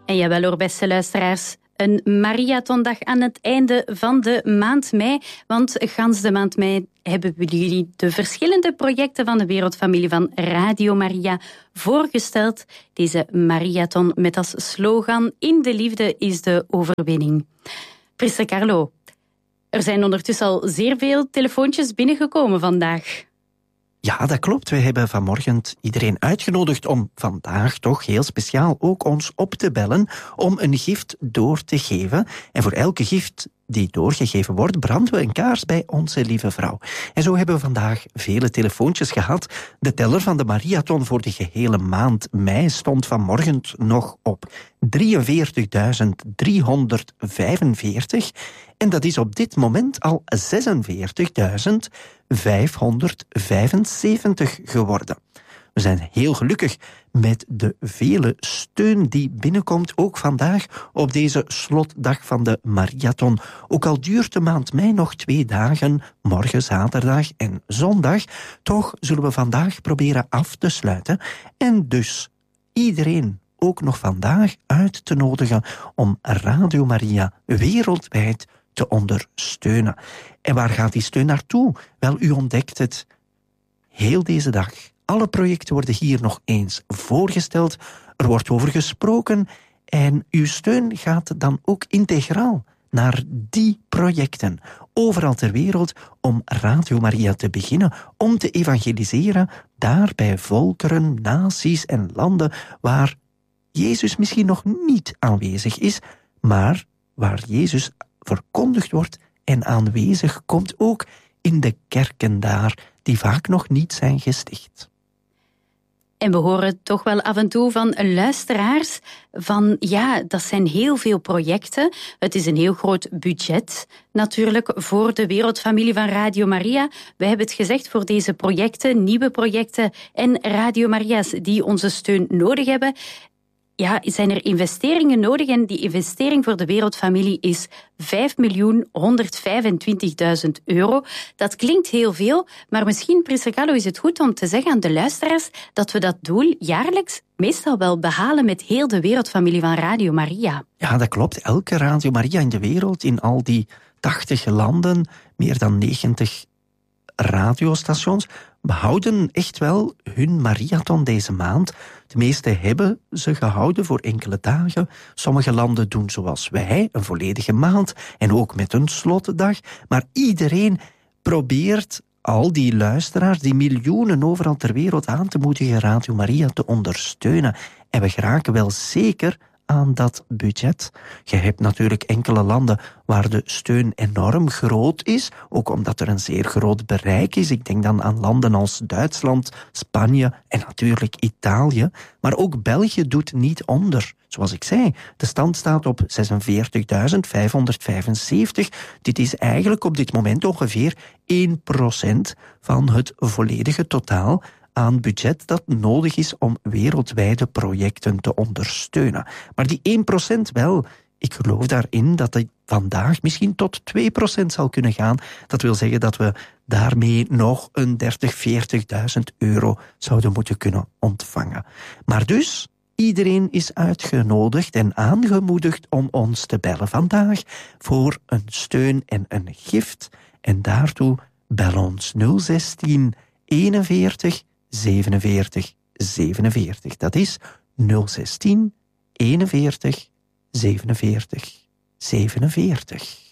En jawel hoor, beste luisteraars, een marathondag aan het einde van de maand mei. Want gans de maand mei hebben we jullie de verschillende projecten van de Wereldfamilie van Radio Maria voorgesteld. Deze marathon met als slogan: in de liefde is de overwinning. Priester Carlo, er zijn ondertussen al zeer veel telefoontjes binnengekomen vandaag. Ja, dat klopt. We hebben vanmorgen iedereen uitgenodigd om vandaag toch heel speciaal ook ons op te bellen om een gift door te geven. En voor elke gift die doorgegeven wordt, branden we een kaars bij Onze Lieve Vrouw. En zo hebben we vandaag vele telefoontjes gehad. De teller van de marathon voor de gehele maand mei stond vanmorgen nog op 43.345. En dat is op dit moment al 46.575 geworden. We zijn heel gelukkig met de vele steun die binnenkomt, ook vandaag op deze slotdag van de marathon. Ook al duurt de maand mei nog 2 dagen, morgen, zaterdag en zondag, toch zullen we vandaag proberen af te sluiten. En dus iedereen ook nog vandaag uit te nodigen om Radio Maria wereldwijd te ondersteunen. En waar gaat die steun naartoe? Wel, u ontdekt het heel deze dag. Alle projecten worden hier nog eens voorgesteld. Er wordt over gesproken. En uw steun gaat dan ook integraal naar die projecten. Overal ter wereld om Radio Maria te beginnen. Om te evangeliseren daar bij volkeren, naties en landen waar Jezus misschien nog niet aanwezig is, maar waar Jezus verkondigd wordt en aanwezig komt ook in de kerken daar, die vaak nog niet zijn gesticht. En we horen toch wel af en toe van luisteraars van ja, dat zijn heel veel projecten. Het is een heel groot budget natuurlijk voor de Wereldfamilie van Radio Maria. We hebben het gezegd, voor deze projecten, nieuwe projecten en Radio Maria's die onze steun nodig hebben, ja, zijn er investeringen nodig en die investering voor de Wereldfamilie is €5.125.000. Dat klinkt heel veel, maar misschien, Priester Carlo, is het goed om te zeggen aan de luisteraars dat we dat doel jaarlijks meestal wel behalen met heel de Wereldfamilie van Radio Maria. Ja, dat klopt. Elke Radio Maria in de wereld, in al die 80 landen, meer dan 90 radiostations, behouden echt wel hun marathon deze maand. De meeste hebben ze gehouden voor enkele dagen. Sommige landen doen zoals wij, een volledige maand en ook met een slotdag. Maar iedereen probeert al die luisteraars, die miljoenen overal ter wereld aan te moedigen Radio Maria te ondersteunen. En we geraken wel zeker aan dat budget. Je hebt natuurlijk enkele landen waar de steun enorm groot is, ook omdat er een zeer groot bereik is. Ik denk dan aan landen als Duitsland, Spanje en natuurlijk Italië. Maar ook België doet niet onder. Zoals ik zei, de stand staat op 46.575. Dit is eigenlijk op dit moment ongeveer 1% van het volledige totaal aan budget dat nodig is om wereldwijde projecten te ondersteunen. Maar die 1% wel, ik geloof daarin dat het vandaag misschien tot 2% zal kunnen gaan. Dat wil zeggen dat we daarmee nog een 30.000, 40.000 zouden moeten kunnen ontvangen. Maar dus, iedereen is uitgenodigd en aangemoedigd om ons te bellen vandaag voor een steun en een gift. En daartoe bel ons 016 41 47 47. Dat is 016 41 47 47.